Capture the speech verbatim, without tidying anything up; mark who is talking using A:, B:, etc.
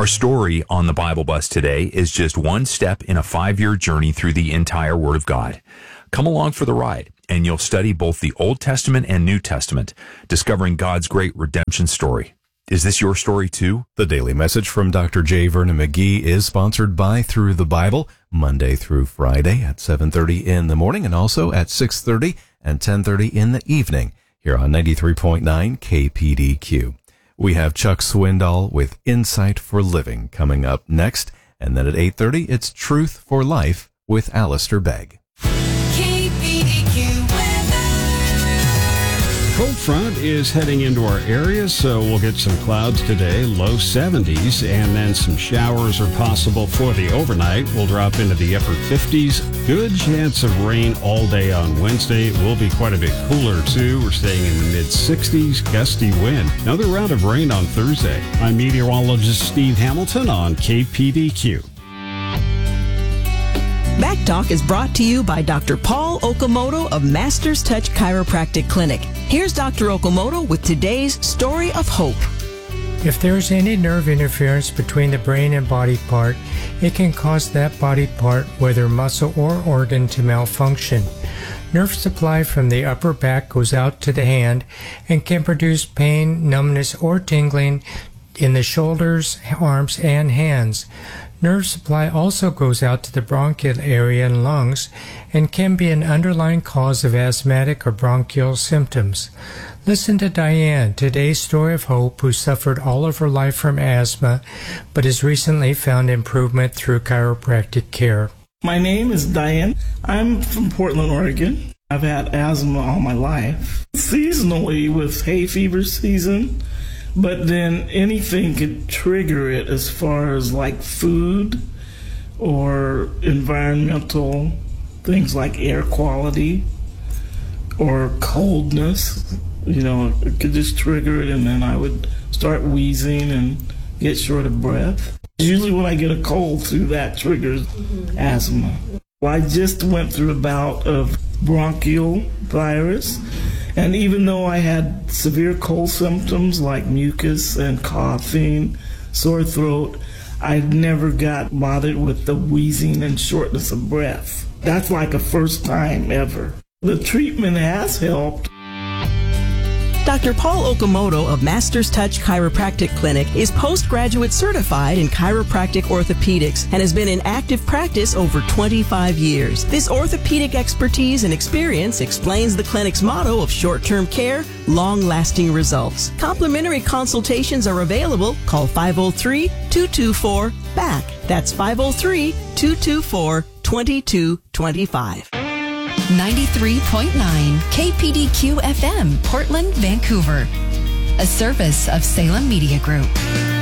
A: Our story on the Bible Bus today is just one step in a five-year journey through the entire Word of God. Come along for the ride, and you'll study both the Old Testament and New Testament, discovering God's great redemption story. Is this your story too?
B: The daily message from Doctor J. Vernon McGee is sponsored by Through the Bible, Monday through Friday at seven thirty in the morning and also at six thirty and ten thirty in the evening here on ninety-three point nine K P D Q. We have Chuck Swindoll with Insight for Living coming up next, and then at eight thirty it's Truth for Life with Alistair Begg.
C: K P D Q weather.
D: Cold front is heading into our area, so we'll get some clouds today, low seventies, and then some showers are possible for the overnight. We'll drop into the upper fifties. Good chance of rain all day on Wednesday. It will be quite a bit cooler, too. We're staying in the mid-sixties, gusty wind. Another round of rain on Thursday. I'm meteorologist Steve Hamilton on K P D Q.
E: Back Talk is brought to you by Doctor Paul Okamoto of Masters Touch Chiropractic Clinic. Here's Doctor Okamoto with today's Story of Hope.
F: If there is any nerve interference between the brain and body part, it can cause that body part, whether muscle or organ, to malfunction. Nerve supply from the upper back goes out to the hand and can produce pain, numbness, or tingling in the shoulders, arms, and hands. Nerve supply also goes out to the bronchial area and lungs and can be an underlying cause of asthmatic or bronchial symptoms. Listen to Diane, today's story of hope, who suffered all of her life from asthma but has recently found improvement through chiropractic care.
G: My name is Diane. I'm from Portland, Oregon. I've had asthma all my life. Seasonally with hay fever season, but then anything could trigger it as far as like food or environmental things like air quality or coldness. You know, it could just trigger it, and then I would start wheezing and get short of breath. Usually when I get a cold too, that triggers asthma. Well, I just went through a bout of bronchial virus. And even though I had severe cold symptoms like mucus and coughing, sore throat, I never got bothered with the wheezing and shortness of breath. That's like a first time ever. The treatment has helped.
E: Doctor Paul Okamoto of Masters Touch Chiropractic Clinic is postgraduate certified in chiropractic orthopedics and has been in active practice over twenty-five years. This orthopedic expertise and experience explains the clinic's motto of short-term care, long-lasting results. Complimentary consultations are available. Call five oh three, two two four, B A C K. That's five oh three, two two four, two two two five.
C: ninety-three point nine K P D Q F M, Portland, Vancouver. A service of Salem Media Group.